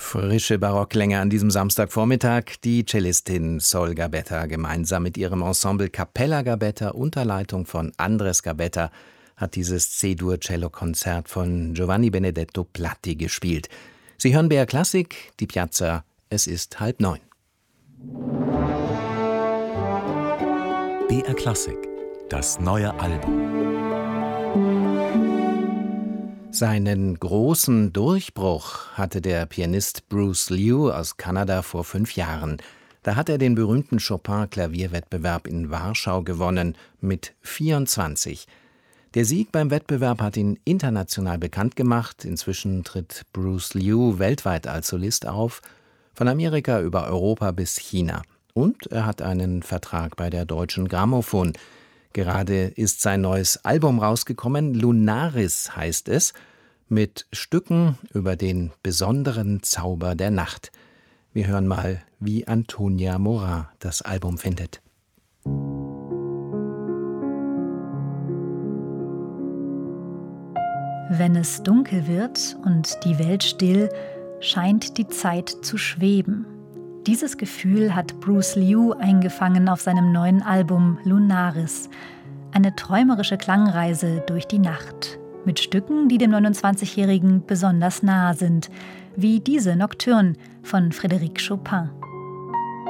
Frische Barockklänge an diesem Samstagvormittag. Die Cellistin Sol Gabetta gemeinsam mit ihrem Ensemble Cappella Gabetta unter Leitung von Andres Gabetta hat dieses C-Dur-Cello-Konzert von Giovanni Benedetto Platti gespielt. Sie hören BR Klassik, die Piazza, es ist 8:30. BR Klassik, das neue Album. Seinen großen Durchbruch hatte der Pianist Bruce Liu aus Kanada vor 5 Jahren. Da hat er den berühmten Chopin-Klavierwettbewerb in Warschau gewonnen mit 24. Der Sieg beim Wettbewerb hat ihn international bekannt gemacht. Inzwischen tritt Bruce Liu weltweit als Solist auf, von Amerika über Europa bis China. Und er hat einen Vertrag bei der Deutschen Grammophon. Gerade ist sein neues Album rausgekommen, Lunaris heißt es, mit Stücken über den besonderen Zauber der Nacht. Wir hören mal, wie Antonia Morin das Album findet. Wenn es dunkel wird und die Welt still, scheint die Zeit zu schweben. Dieses Gefühl hat Bruce Liu eingefangen auf seinem neuen Album Lunaris. Eine träumerische Klangreise durch die Nacht. Mit Stücken, die dem 29-Jährigen besonders nahe sind, wie diese Nocturne von Frédéric Chopin.